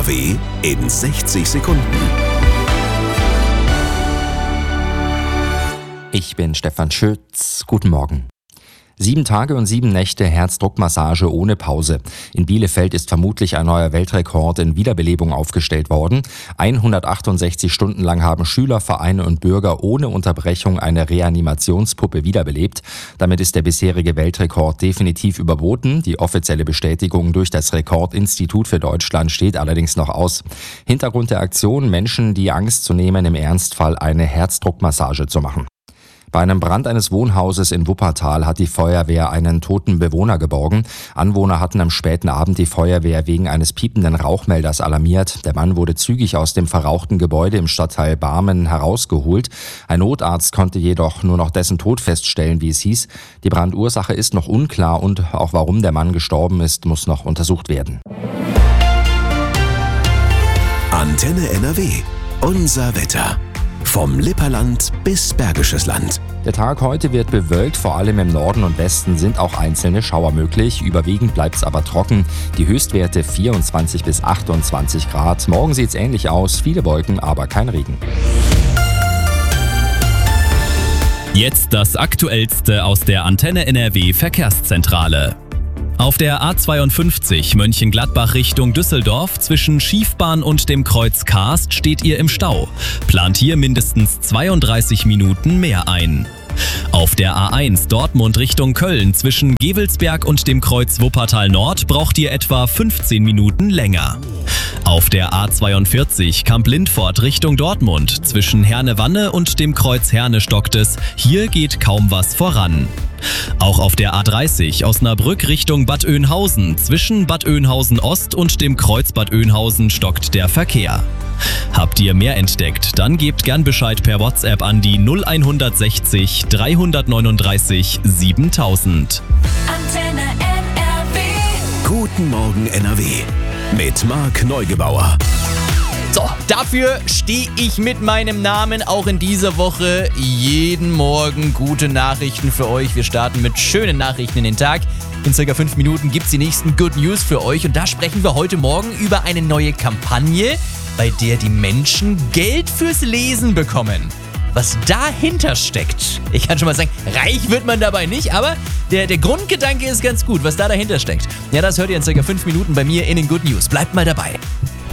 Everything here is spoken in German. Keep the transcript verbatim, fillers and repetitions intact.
N R W in sechzig Sekunden. Ich bin Stefan Schütz. Guten Morgen. Sieben Tage und sieben Nächte Herzdruckmassage ohne Pause. In Bielefeld ist vermutlich ein neuer Weltrekord in Wiederbelebung aufgestellt worden. hundertachtundsechzig Stunden lang haben Schüler, Vereine und Bürger ohne Unterbrechung eine Reanimationspuppe wiederbelebt. Damit ist der bisherige Weltrekord definitiv überboten. Die offizielle Bestätigung durch das Rekordinstitut für Deutschland steht allerdings noch aus. Hintergrund der Aktion: Menschen die Angst zu nehmen, im Ernstfall eine Herzdruckmassage zu machen. Bei einem Brand eines Wohnhauses in Wuppertal hat die Feuerwehr einen toten Bewohner geborgen. Anwohner hatten am späten Abend die Feuerwehr wegen eines piependen Rauchmelders alarmiert. Der Mann wurde zügig aus dem verrauchten Gebäude im Stadtteil Barmen herausgeholt. Ein Notarzt konnte jedoch nur noch dessen Tod feststellen, wie es hieß. Die Brandursache ist noch unklar und auch warum der Mann gestorben ist, muss noch untersucht werden. Antenne N R W. Unser Wetter. Vom Lipperland bis Bergisches Land. Der Tag heute wird bewölkt, vor allem im Norden und Westen sind auch einzelne Schauer möglich. Überwiegend bleibt es aber trocken. Die Höchstwerte vierundzwanzig bis achtundzwanzig Grad. Morgen sieht es ähnlich aus, viele Wolken, aber kein Regen. Jetzt das Aktuellste aus der Antenne N R W Verkehrszentrale. Auf der A zweiundfünfzig Mönchengladbach Richtung Düsseldorf zwischen Schiefbahn und dem Kreuz Karst steht ihr im Stau. Plant hier mindestens zweiunddreißig Minuten mehr ein. Auf der A eins Dortmund Richtung Köln zwischen Gevelsberg und dem Kreuz Wuppertal Nord braucht ihr etwa fünfzehn Minuten länger. Auf der A zweiundvierzig Kamp-Lindfort Richtung Dortmund zwischen Herne-Wanne und dem Kreuz Herne stockt es. Hier geht kaum was voran. Auch auf der A dreißig Osnabrück Richtung Bad Oeynhausen zwischen Bad Oeynhausen Ost und dem Kreuz Bad Oeynhausen stockt der Verkehr. Habt ihr mehr entdeckt, dann gebt gern Bescheid per WhatsApp an die null sechs null dreihundertneununddreißig siebentausend. Antenne N R W. Guten Morgen N R W. Mit Marc Neugebauer. So, dafür stehe ich mit meinem Namen auch in dieser Woche. Jeden Morgen gute Nachrichten für euch. Wir starten mit schönen Nachrichten in den Tag. In circa fünf Minuten gibt es die nächsten Good News für euch. Und da sprechen wir heute Morgen über eine neue Kampagne, bei der die Menschen Geld fürs Lesen bekommen. Was dahinter steckt, ich kann schon mal sagen, reich wird man dabei nicht, aber der, der Grundgedanke ist ganz gut, was da dahinter steckt. Ja, das hört ihr in circa fünf Minuten bei mir in den Good News. Bleibt mal dabei.